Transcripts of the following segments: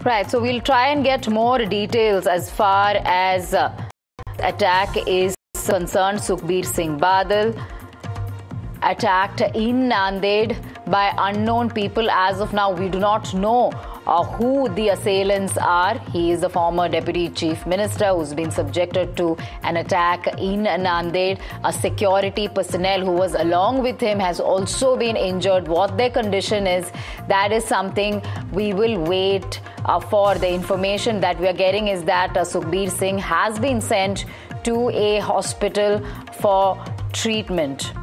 Right, so we'll try and get more details as far as attack is concerned. Sukhbir Singh Badal attacked in Nanded by unknown people. As of now, we do not know who the assailants are. He is the former Deputy Chief Minister who's been subjected to an attack in Nanded. A security personnel who was along with him has also been injured. What their condition is, that is something we will wait for. The information that we are getting is that Sukhbir Singh has been sent to a hospital for treatment.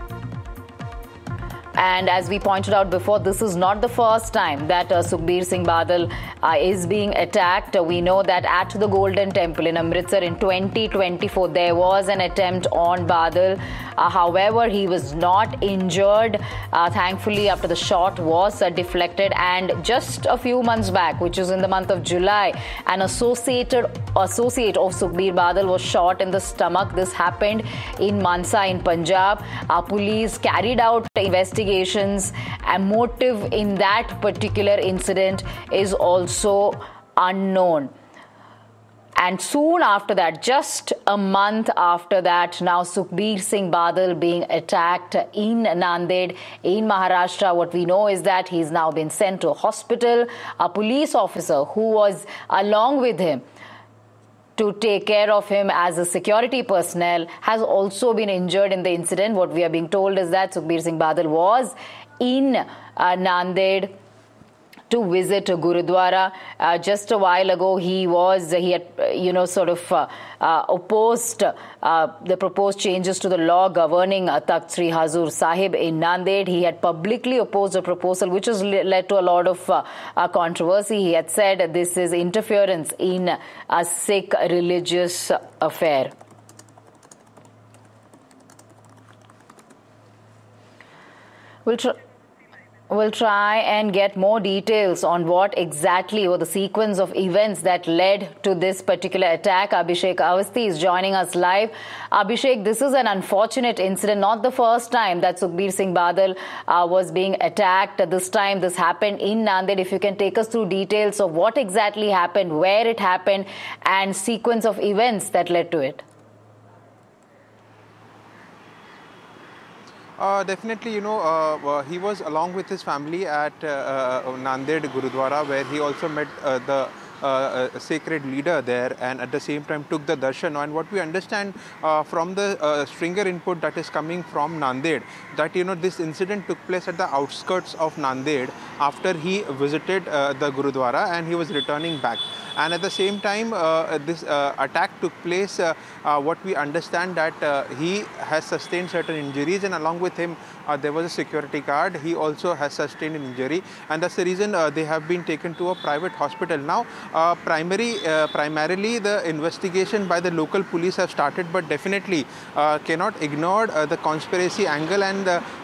And as we pointed out before, this is not the first time that Sukhbir Singh Badal is being attacked. We know that at the Golden Temple in Amritsar in 2024, there was an attempt on Badal. However, he was not injured, thankfully, after the shot was deflected. And just a few months back, which is in the month of July, an associate of Sukhbir Badal was shot in the stomach. This happened in Mansa in Punjab. Police carried out investigations. A motive in that particular incident is also unknown. And soon after that, just a month after that, now Sukhbir Singh Badal being attacked in Nanded in Maharashtra. What we know is that he's now been sent to a hospital. A police officer who was along with him to take care of him as a security personnel has also been injured in the incident. What we are being told is that Sukhbir Singh Badal was in Nanded to visit a Gurudwara. Just a while ago, he had opposed the proposed changes to the law governing Takht Sri Hazur Sahib in Nanded. He had publicly opposed a proposal which has led to a lot of controversy. He had said this is interference in a Sikh religious affair. We'll try and get more details on what exactly were the sequence of events that led to this particular attack. Abhishek Awasthi is joining us live. Abhishek, this is an unfortunate incident, not the first time that Sukhbir Singh Badal was being attacked. This time this happened in Nanded. If you can take us through details of what exactly happened, where it happened, and sequence of events that led to it. Definitely, he was along with his family at Nanded Gurudwara, where he also met the sacred leader there, and at the same time took the darshan. And what we understand from the stringer input that is coming from Nanded, that this incident took place at the outskirts of Nanded after he visited the Gurudwara and he was returning back. And at the same time, this attack took place. What we understand that he has sustained certain injuries, and along with him, there was a security guard. He also has sustained an injury, and that's the reason they have been taken to a private hospital. Now, primarily, the investigation by the local police have started, but definitely cannot ignore the conspiracy angle and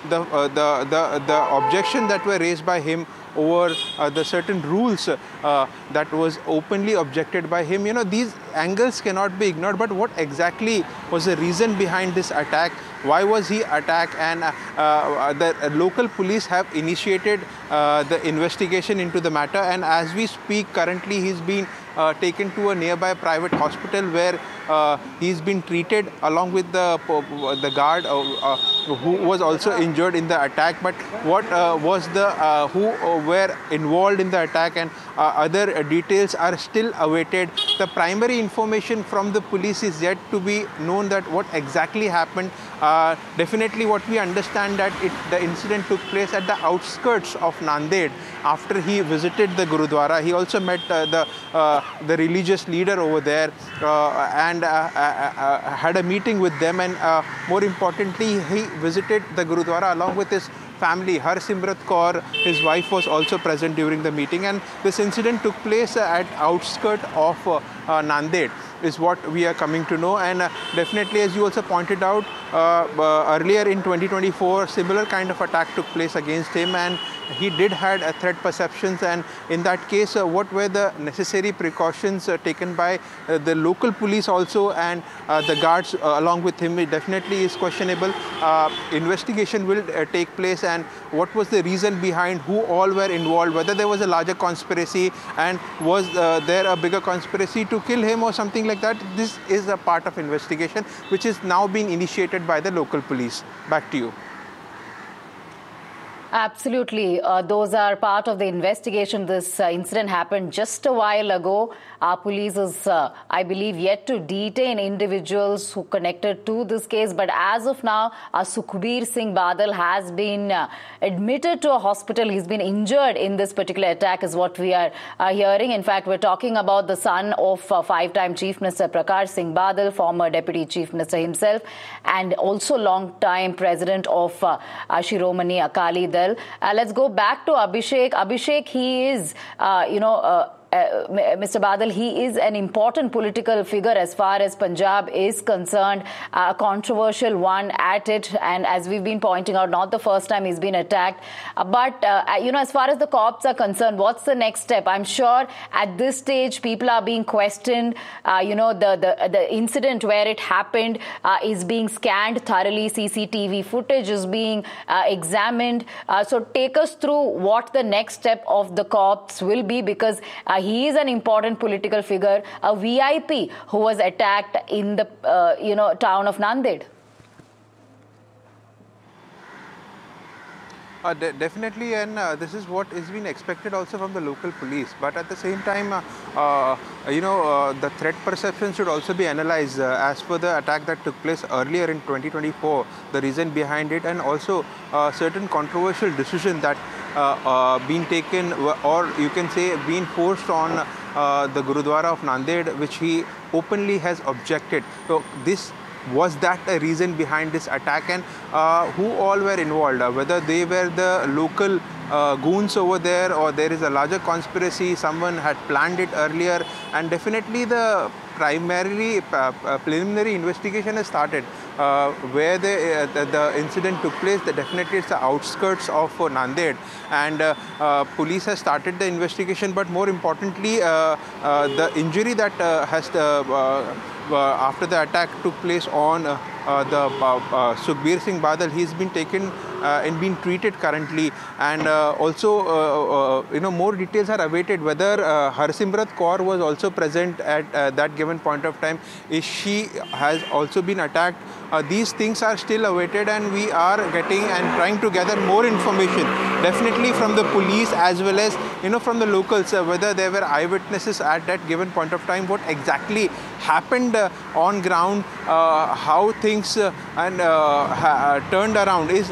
the objection that were raised by him over the certain rules that was openly objected by him. These angles cannot be ignored, but what exactly was the reason behind this attack? Why was he attacked? And the local police have initiated the investigation into the matter, and as we speak, currently he's been taken to a nearby private hospital where he's been treated along with the guard who was also injured in the attack. But what was who were involved in the attack and other details are still awaited. The primary information from the police is yet to be known, that what exactly happened. Definitely what we understand that the incident took place at the outskirts of Nanded after he visited the Gurudwara. He also met the religious leader over there and had a meeting with them, and more importantly, he visited the Gurudwara along with his family. Harsimrat Kaur, his wife, was also present during the meeting, and this incident took place at outskirts of Nanded is what we are coming to know. And definitely, as you also pointed out, earlier in 2024, similar kind of attack took place against him, and he did had threat perceptions. And in that case, what were the necessary precautions taken by the local police also, and the guards along with him? It definitely is questionable. Investigation will take place, and what was the reason behind, who all were involved, whether there was a larger conspiracy, and was there a bigger conspiracy to kill him or something like that. This is a part of investigation which is now being initiated by the local police. Back to you. Absolutely. Those are part of the investigation. This incident happened just a while ago. Our police is, I believe, yet to detain individuals who connected to this case. But as of now, Sukhbir Singh Badal has been admitted to a hospital. He's been injured in this particular attack is what we are hearing. In fact, we're talking about the son of five-time Chief Minister Prakash Singh Badal, former Deputy Chief Minister himself, and also long-time President of Shiromani Akali Dal. Let's go back to Abhishek. Abhishek, he is, Mr. Badal, he is an important political figure as far as Punjab is concerned, a controversial one at it. And as we've been pointing out, not the first time he's been attacked. But, as far as the cops are concerned, what's the next step? I'm sure at this stage, people are being questioned. The incident where it happened is being scanned thoroughly. CCTV footage is being examined. So take us through what the next step of the cops will be, because he is an important political figure, a VIP who was attacked in the town of Nanded. Definitely, and this is what is being expected also from the local police. But at the same time, the threat perception should also be analyzed as per the attack that took place earlier in 2024, the reason behind it, and also certain controversial decision that been taken, or you can say been forced on the Gurudwara of Nanded, which he openly has objected. So was that a reason behind this attack, and who all were involved, whether they were the local goons over there, or there is a larger conspiracy, someone had planned it earlier. And definitely the preliminary investigation has started where the incident took place. Definitely it's the outskirts of Nanded, and police has started the investigation. But more importantly, the injury that has after the attack took place on Sukhbir Singh Badal, he's been taken and being treated currently, and also more details are awaited, whether Harsimrat Kaur was also present at that given point of time. If she has also been attacked, these things are still awaited, and we are getting and trying to gather more information, definitely from the police as well as from the locals, whether there were eyewitnesses at that given point of time, what exactly happened on ground, how things turned around is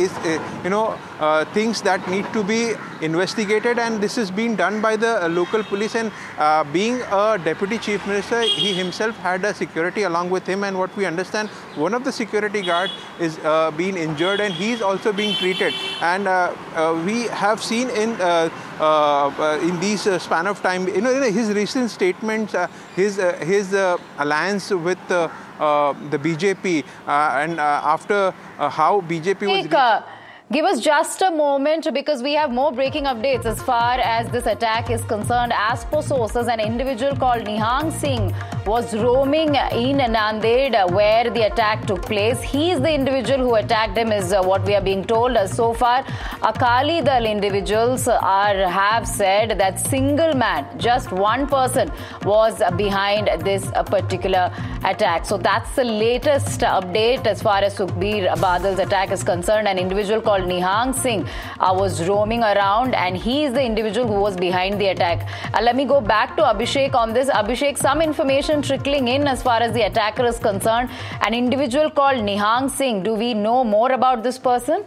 things that need to be investigated, and this is being done by the local police. And being a deputy chief minister, he himself had a security along with him, and what we understand, one of the security guard is being injured, and he is also being treated. And we have seen in these span of time, his recent statements, his alliance with the BJP, and after how BJP was. Give us just a moment, because we have more breaking updates as far as this attack is concerned. As per sources, an individual called Nihang Singh was roaming in Nanded where the attack took place. He is the individual who attacked him, is what we are being told so far. Akali Dal individuals have said that single man, just one person, was behind this particular attack. So that's the latest update as far as Sukhbir Badal's attack is concerned. An individual called Nihang Singh was roaming around, and he is the individual who was behind the attack. Let me go back to Abhishek on this. Abhishek, some information trickling in as far as the attacker is concerned. An individual called Nihang Singh, do we know more about this person?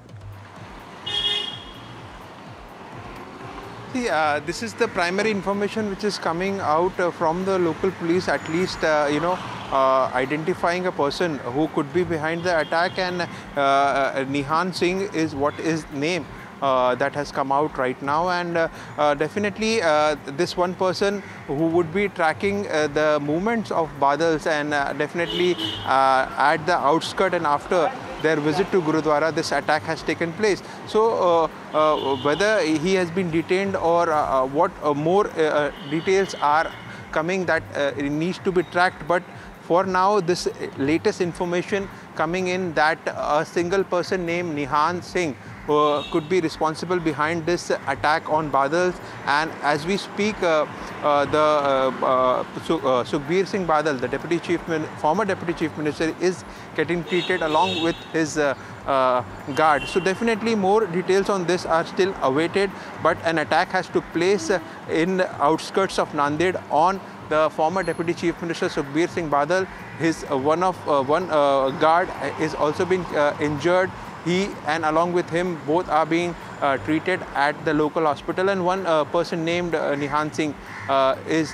See, this is the primary information which is coming out from the local police, at least, identifying a person who could be behind the attack, and Nihang Singh is what is name. that has come out right now, and definitely this one person who would be tracking the movements of Badals, and definitely at the outskirts and after their visit to Gurudwara, this attack has taken place. So whether he has been detained or what more details are coming, that needs to be tracked. But for now, this latest information coming in that a single person named Nihang Singh could be responsible behind this attack on Badals, and as we speak, Sukhbir Singh Badal, the former Deputy Chief Minister, is getting treated along with his guard. So definitely more details on this are still awaited, but an attack has took place in the outskirts of Nanded on the former Deputy Chief Minister Sukhbir Singh Badal. His one guard is also been injured. He and along with him both are being treated at the local hospital, and one person named Nihang Singh is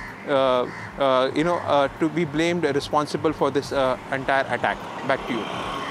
to be blamed responsible for this entire attack. Back to you.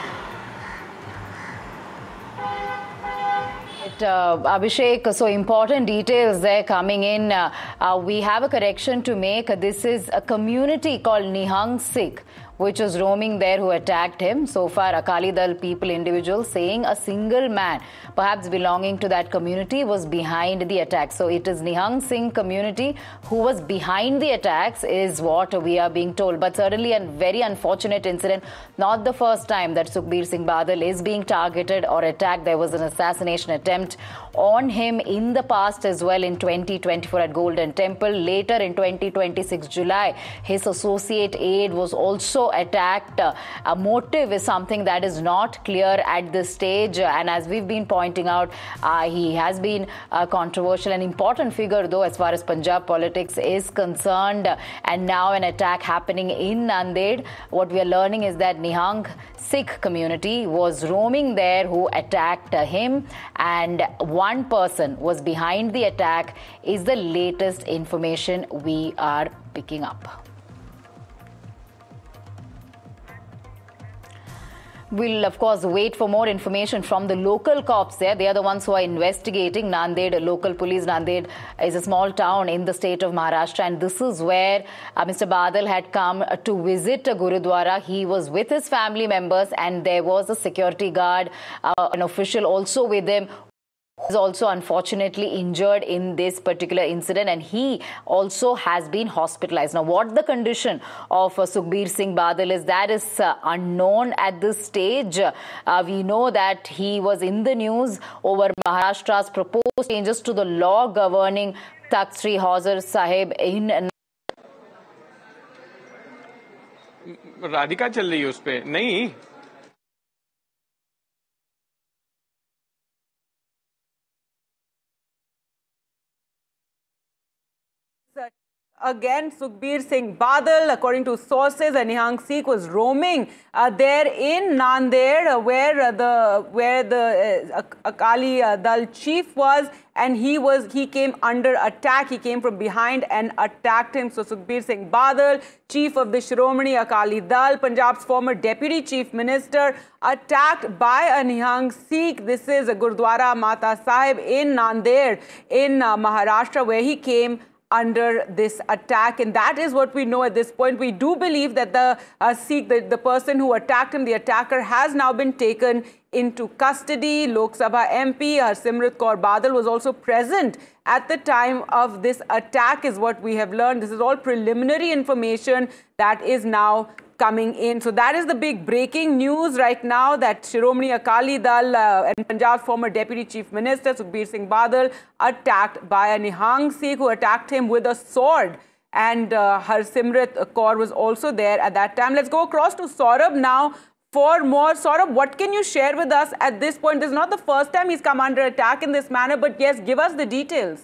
Abhishek, so important details there coming in. We have a correction to make. This is a community called Nihang Sikh, which was roaming there, who attacked him. So far, Akali Dal people, individuals saying a single man, perhaps belonging to that community, was behind the attack. So it is Nihang Singh community who was behind the attacks, is what we are being told. But certainly a very unfortunate incident. Not the first time that Sukhbir Singh Badal is being targeted or attacked. There was an assassination attempt on him in the past as well, in 2024 at Golden Temple. Later in 2026 July, his associate aide was also attacked. A motive is something that is not clear at this stage, and as we've been pointing out, he has been a controversial and important figure, though, as far as Punjab politics is concerned. And now an attack happening in Nanded. What we are learning is that Nihang Sikh community was roaming there, who attacked him, and one person was behind the attack, is the latest information we are picking up. We'll, of course, wait for more information from the local cops there. They are the ones who are investigating. Nanded, local police. Nanded is a small town in the state of Maharashtra, and this is where Mr. Badal had come to visit Gurudwara. He was with his family members, and there was a security guard, an official also with him, is also unfortunately injured in this particular incident, and he also has been hospitalized. Now, what the condition of Sukhbir Singh Badal is, that is unknown at this stage. We know that he was in the news over Maharashtra's proposed changes to the law governing Takht Sri Hauzur Sahib in Radhika चल रही है उस पे नहीं Again, Sukhbir Singh Badal, according to sources, Nihang Sikh was roaming there in Nanded, where the Akali Dal chief was, and he came under attack. He came from behind and attacked him. So Sukhbir Singh Badal, chief of the Shiromani Akali Dal, Punjab's former deputy chief minister, attacked by a Nihang Sikh. This is a Gurdwara Mata Sahib in Nanded in Maharashtra, where he came under this attack, and that is what we know at this point. We do believe that the Sikh, the person who attacked him, the attacker, has now been taken into custody. Lok Sabha MP Harsimrat Kaur Badal was also present at the time of this attack, is what we have learned. This is all preliminary information that is now coming in. So that is the big breaking news right now, that Shiromani Akali Dal and Punjab's former Deputy Chief Minister Sukhbir Singh Badal attacked by a Nihang Sikh who attacked him with a sword. And Harsimrat Kaur was also there at that time. Let's go across to Saurabh now for more. Saurabh, what can you share with us at this point? This is not the first time he's come under attack in this manner, but yes, give us the details.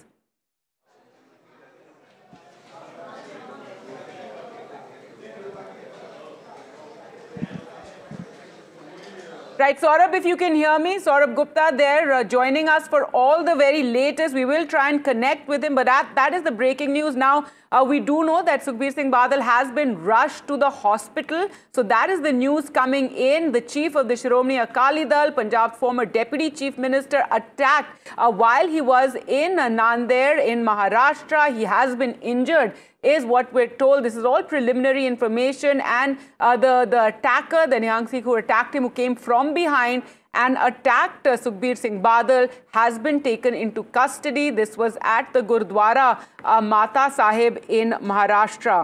Right, Saurabh, if you can hear me, Saurabh Gupta there joining us for all the very latest. We will try and connect with him, but that is the breaking news now. We do know that Sukhbir Singh Badal has been rushed to the hospital. So that is the news coming in. The chief of the Shiromani Akali Dal, Punjab's former deputy chief minister, attacked while he was in Nanded in Maharashtra. He has been injured, is what we're told. This is all preliminary information. And the attacker, the Nihang Sikh who attacked him, who came from behind and attacked Sukhbir Singh Badal, has been taken into custody. This was at the Gurdwara Mata Sahib in Maharashtra.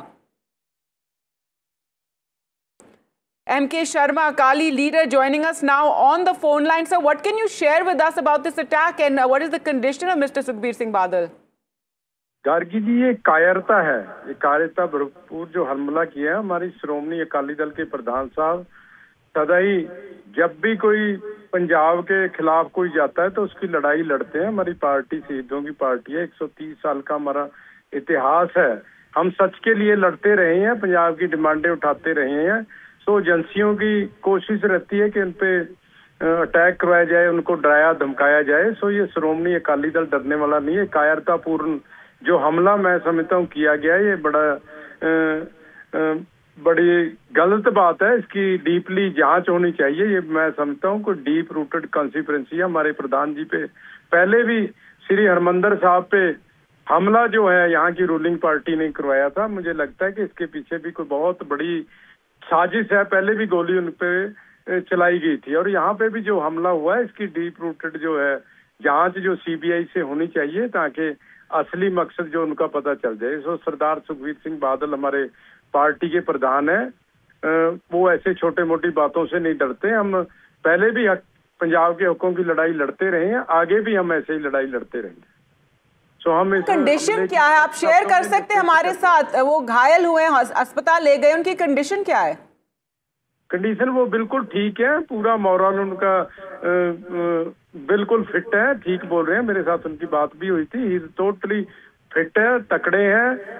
M.K. Sharma, Akali leader, joining us now on the phone line. Sir, what can you share with us about this attack and what is the condition of Mr. Sukhbir Singh Badal? Gargi जी, ये कायरता है, ये कायरता भरपूर जो हमला किया है हमारी श्रोमणी अकाली दल के प्रधान साहब। सदा ही जब भी कोई पंजाब के खिलाफ कोई जाता है तो उसकी लड़ाई लड़ते हैं। हमारी पार्टी शहीदों की पार्टी है, 130 साल का हमारा इतिहास है। हम सच के लिए लड़ते रहे हैं, पंजाब की डिमांडें उठाते रहे हैं। सो एजेंसियों की कोशिश रहती है कि उन पे अटैक करवाया जाए, उनको डराया धमकाया जाए। सो ये श्रोमणी अकाली दल डरने वाला नहीं है। कायरतापूर्ण जो हमला मैं समझता हूँ किया गया है, ये बड़ी गलत बात है। इसकी डीपली जांच होनी चाहिए। ये मैं समझता हूँ कोई डीप रूटेड कॉन्स्पिरेंसी है। हमारे प्रधान जी पे पहले भी श्री हरमंदिर साहब पे हमला जो है यहाँ की रूलिंग पार्टी ने करवाया था। मुझे लगता है कि इसके पीछे भी कोई बहुत बड़ी साजिश है। पहले भी गोली उन पे चलाई गई थी और यहाँ पे भी जो हमला हुआ है इसकी डीप रूटेड जो है जांच जो सीबीआई से होनी चाहिए, ताकि असली मकसद जो उनका पता चल जाए। सो सरदार सुखबीर सिंह बादल हमारे पार्टी के प्रधान है, वो ऐसे छोटे मोटी बातों से नहीं डरते। हम पहले भी पंजाब के हकों की लड़ाई लड़ते रहे हैं, आगे भी हम ऐसे ही लड़ाई लड़ते रहेंगे। सो हम कंडीशन क्या है, आप शेयर कर सकते हैं हमारे साथ? वो घायल हुए, अस्पताल ले गए, उनकी कंडीशन क्या है? कंडीशन वो बिल्कुल ठीक है, पूरा मोरल उनका बिल्कुल फिट है, ठीक बोल रहे हैं। मेरे साथ उनकी बात भी हुई थी। ही इज टोटली फिट है, तकड़े हैं।